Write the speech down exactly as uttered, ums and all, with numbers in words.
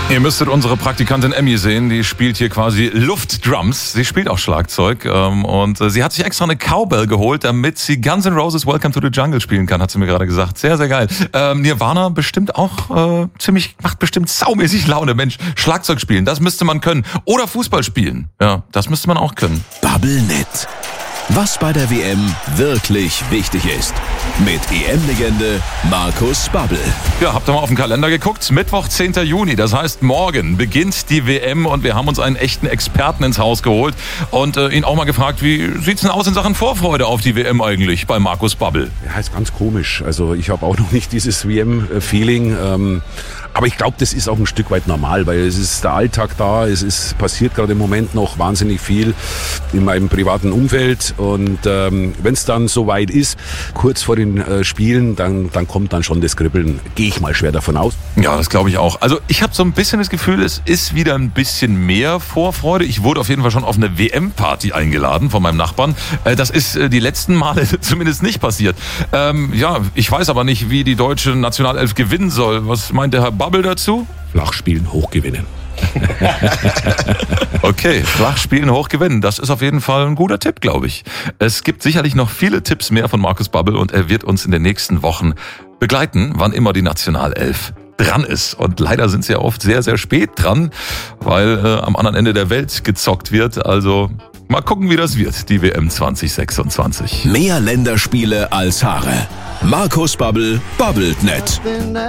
Ihr müsstet unsere Praktikantin Emmy sehen, die spielt hier quasi Luftdrums. Sie spielt auch Schlagzeug ähm, und äh, sie hat sich extra eine Cowbell geholt, damit sie Guns N' Roses Welcome to the Jungle spielen kann, hat sie mir gerade gesagt. Sehr, sehr geil. Ähm, Nirvana bestimmt auch äh, ziemlich, macht bestimmt saumäßig Laune. Mensch, Schlagzeug spielen, das müsste man können. Oder Fußball spielen, ja, das müsste man auch können. Bubblenet. Was bei der W M wirklich wichtig ist. Mit E M-Legende Markus Babbel. Ja, habt ihr mal auf den Kalender geguckt? Mittwoch, zehnter Juni, das heißt morgen beginnt die W M und wir haben uns einen echten Experten ins Haus geholt und äh, ihn auch mal gefragt, wie sieht's denn aus in Sachen Vorfreude auf die W M eigentlich bei Markus Babbel? Ja, ist ganz komisch. Also ich habe auch noch nicht dieses W M-Feeling. Ähm, aber ich glaube, das ist auch ein Stück weit normal, weil es ist der Alltag da, es ist passiert gerade im Moment noch wahnsinnig viel in meinem privaten Umfeld. Und ähm, wenn es dann soweit ist, kurz vor den äh, Spielen, dann, dann kommt dann schon das Kribbeln. Gehe ich mal schwer davon aus. Ja, das glaube ich auch. Also ich habe so ein bisschen das Gefühl, es ist wieder ein bisschen mehr Vorfreude. Ich wurde auf jeden Fall schon auf eine W M-Party eingeladen von meinem Nachbarn. Äh, das ist äh, die letzten Male zumindest nicht passiert. Ähm, ja, ich weiß aber nicht, wie die deutsche Nationalelf gewinnen soll. Was meint der Herr Babbel dazu? Flachspielen, hochgewinnen. Okay, flach spielen, hoch gewinnen. Das ist auf jeden Fall ein guter Tipp, glaube ich. Es gibt sicherlich noch viele Tipps mehr von Markus Babbel und er wird uns in den nächsten Wochen begleiten, wann immer die Nationalelf dran ist. Und leider sind sie ja oft sehr, sehr spät dran, weil äh, am anderen Ende der Welt gezockt wird. Also mal gucken, wie das wird, die W M zwanzig sechsundzwanzig. Mehr Länderspiele als Haare. Markus Babbel babbelt net.